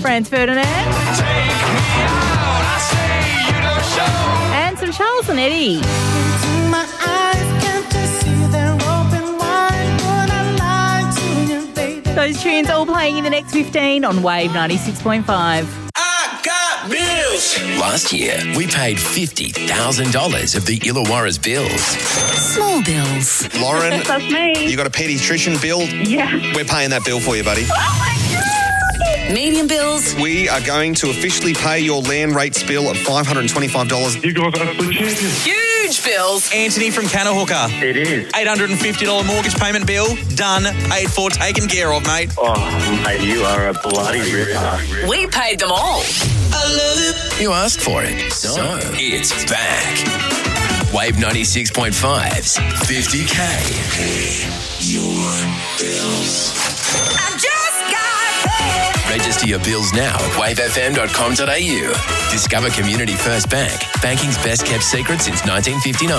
Franz Ferdinand. Take me out, I say you don't show. And some Charles and Eddie. Into my eyes, can't you see they're open wide? Would I lie to you, baby? Those tunes all playing in the next 15 on Wave 96.5. I got bills. Last year, we paid $50,000 of the Illawarra's bills. Small bills. Lauren, That's me. you got a paediatrician bill? Yeah. We're paying that bill for you, buddy. Medium bills. We are going to officially pay your land rates bill of $525. You guys are absolute champions. Huge bills. Anthony from Canahooker. It is. $850 mortgage payment bill. Done. Paid for. Taken care of, mate. Oh, mate, you are a bloody ripper. We paid them all. I love it. You asked for it, so it's back. Wave 96.5's 50K. Your bills. I just got paid. Register your bills now at wavefm.com.au. Discover Community First Bank, banking's best kept secret since 1959.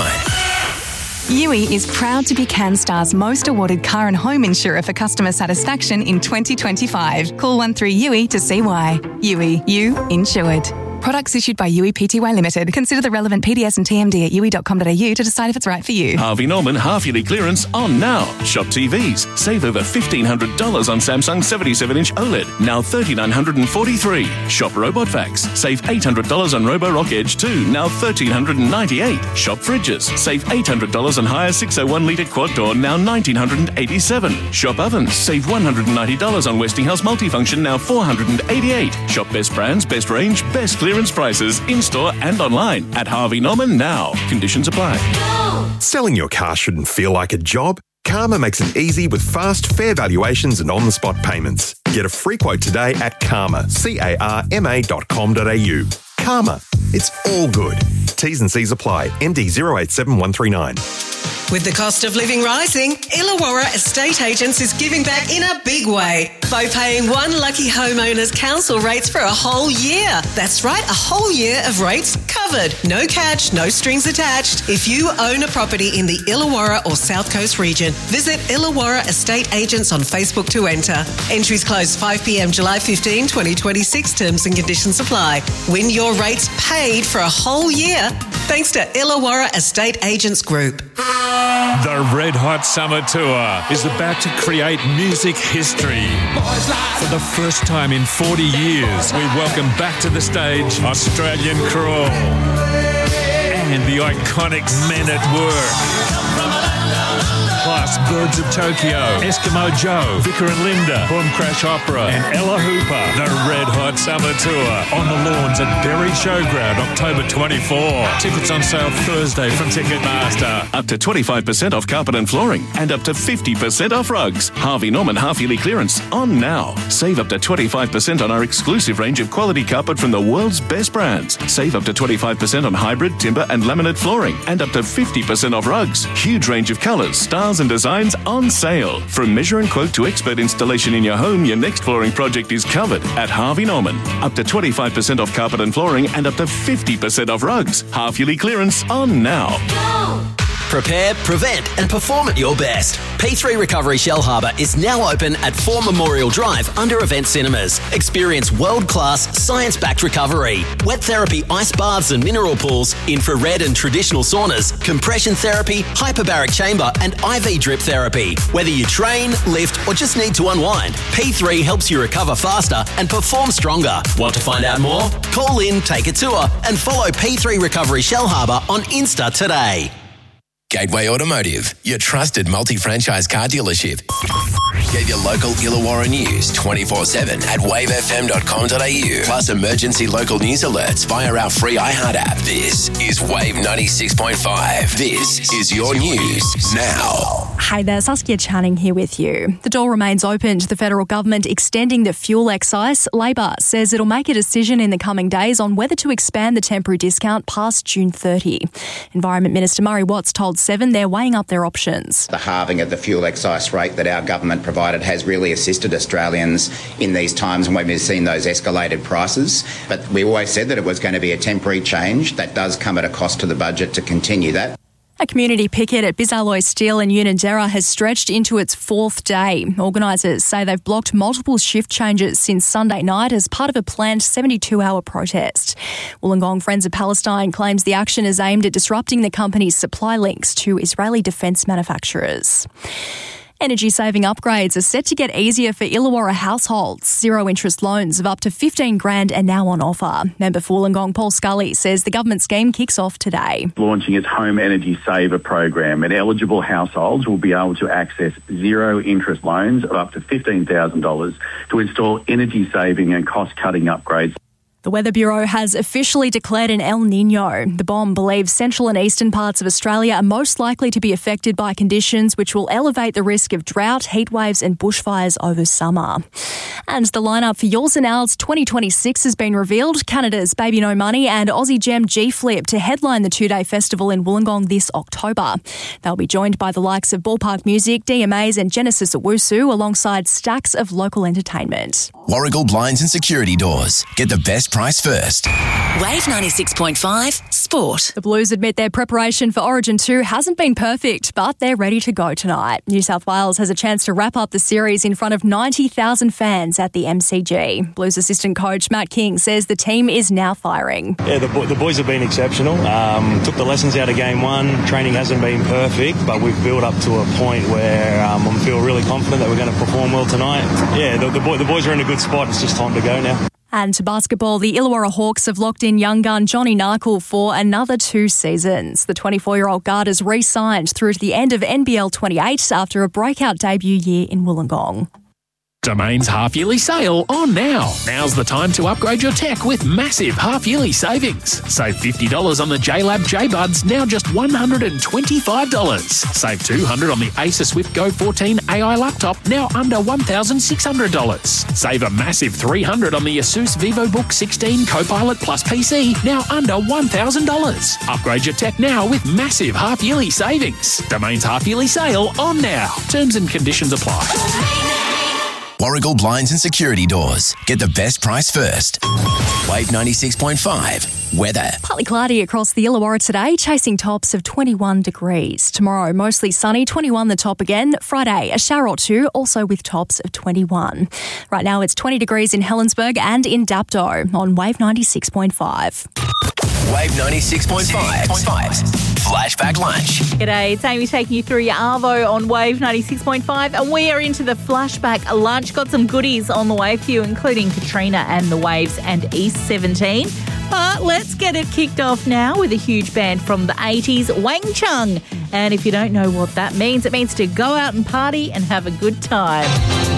Yui is proud to be CanStar's most awarded car and home insurer for customer satisfaction in 2025. Call 13-YUI to see why. Yui, you insured. Products issued by Yui Pty Limited. Consider the relevant PDS and TMD at yui.com.au to decide if it's right for you. Harvey Norman half-yearly clearance on now. Shop TVs. Save over $1,500 on Samsung 77-inch OLED. Now $3,943. Shop Robot Vacs. Save $800 on Roborock Edge 2. Now $1,398. Shop Fridges. Save $800 on Haier 601-litre quad door. Now $1,987. Shop Ovens. Save $190 on Westinghouse Multifunction. Now $488. Shop Best Brands, Best Range, Best Clearance prices in-store and online at Harvey Norman now. Conditions apply. Selling your car shouldn't feel like a job. Karma makes it easy with fast, fair valuations and on-the-spot payments. Get a free quote today at karma, CARMA.com.au. Karma. It's all good. T's and C's apply. ND 087139. With the cost of living rising, Illawarra Estate Agents is giving back in a big way by paying one lucky homeowner's council rates for a whole year. That's right, a whole year of rates covered. No catch, no strings attached. If you own a property in the Illawarra or South Coast region, visit Illawarra Estate Agents on Facebook to enter. Entries close 5 p.m. July 15, 2026. Terms and conditions apply. Win your rates paid for a whole year thanks to Illawarra Estate Agents Group. The Red Hot Summer Tour is about to create music history. For the first time in 40 years, we welcome back to the stage Australian Crawl and the iconic Men at Work. Plus Birds of Tokyo, Eskimo Joe, Vicar and Linda, Boom Crash Opera and Ella Hooper. The Red Hot Summer Tour on the lawns at Berry Showground, October 24. Tickets on sale Thursday from Ticketmaster. Up to 25% off carpet and flooring and up to 50% off rugs. Harvey Norman half-yearly clearance on now. Save up to 25% on our exclusive range of quality carpet from the world's best brands. Save up to 25% on hybrid, timber and laminate flooring and up to 50% off rugs. Huge range of colours, styles and designs on sale. From measure and quote to expert installation in your home, your next flooring project is covered at Harvey Norman. Up to 25% off carpet and flooring and up to 50% off rugs. Half-yearly clearance on now. Prepare, prevent and perform at your best. P3 Recovery Shellharbour is now open at 4 Memorial Drive under Event Cinemas. Experience world-class, science-backed recovery. Wet therapy, ice baths and mineral pools, infrared and traditional saunas, compression therapy, hyperbaric chamber and IV drip therapy. Whether you train, lift or just need to unwind, P3 helps you recover faster and perform stronger. Want to find out more? Call in, take a tour and follow P3 Recovery Shellharbour on Insta today. Gateway Automotive, your trusted multi-franchise car dealership. Get your local Illawarra news 24/7 at wavefm.com.au. Plus emergency local news alerts via our free iHeart app. This is Wave 96.5. This is your news now. Hey there, Saskia Channing here with you. The door remains open to the federal government extending the fuel excise. Labor says it'll make a decision in the coming days on whether to expand the temporary discount past June 30. Environment Minister Murray Watts told Seven they're weighing up their options. The halving of the fuel excise rate that our government provided has really assisted Australians in these times when we've seen those escalated prices. But we always said that it was going to be a temporary change. That does come at a cost to the budget to continue that. A community picket at Bisalloy Steel in Unanderra has stretched into its fourth day. Organisers say they've blocked multiple shift changes since Sunday night as part of a planned 72-hour protest. Wollongong Friends of Palestine claims the action is aimed at disrupting the company's supply links to Israeli defence manufacturers. Energy-saving upgrades are set to get easier for Illawarra households. Zero-interest loans of up to $15,000 are now on offer. Member for Wollongong Paul Scully says the government scheme kicks off today. Launching its Home Energy Saver program, and eligible households will be able to access zero-interest loans of up to $15,000 to install energy-saving and cost-cutting upgrades. The Weather Bureau has officially declared an El Niño. The BOM believes central and eastern parts of Australia are most likely to be affected by conditions which will elevate the risk of drought, heatwaves and bushfires over summer. And the lineup for Yours and Ours 2026 has been revealed. Canada's Baby No Money and Aussie Gem G-Flip to headline the two-day festival in Wollongong this October. They'll be joined by the likes of Ballpark Music, DMAs and Genesis Owusu alongside stacks of local entertainment. Warragul Blinds and Security Doors. Get the best price first. Wave 96.5 Sport. The Blues admit their preparation for Origin 2 hasn't been perfect, but they're ready to go tonight. New South Wales has a chance to wrap up the series in front of 90,000 fans at the MCG. Blues assistant coach Matt King says the team is now firing. Yeah, the boys have been exceptional. Took the lessons out of game one. Training hasn't been perfect, but we've built up to a point where I feel really confident that we're going to perform well tonight. Yeah, the boys are in a good spot. It's just time to go now. And to basketball, the Illawarra Hawks have locked in young gun Johnny Narkle for another 2 seasons. The 24-year-old guard has re-signed through to the end of NBL 28 after a breakout debut year in Wollongong. Domain's half-yearly sale on now. Now's the time to upgrade your tech with massive half-yearly savings. Save $50 on the JLab JBuds, now just $125. Save $200 on the Acer Swift Go 14 AI laptop, now under $1,600. Save a massive $300 on the Asus VivoBook 16 Copilot Plus PC, now under $1,000. Upgrade your tech now with massive half-yearly savings. Domain's half-yearly sale on now. Terms and conditions apply. Warragul Blinds and Security Doors. Get the best price first. Wave 96.5. Weather. Partly cloudy across the Illawarra today, chasing tops of 21 degrees. Tomorrow, mostly sunny, 21 the top again. Friday, a shower or two, also with tops of 21. Right now, it's 20 degrees in Helensburgh and in Dapto on Wave 96.5. Wave 96.5. Flashback Lunch. G'day, it's Amy taking you through your Arvo on Wave 96.5, and we are into the Flashback Lunch. Got some goodies on the way for you, including Katrina and the Waves and East 17. But let's get it kicked off now with a huge band from the 80s, Wang Chung. And if you don't know what that means, it means to go out and party and have a good time.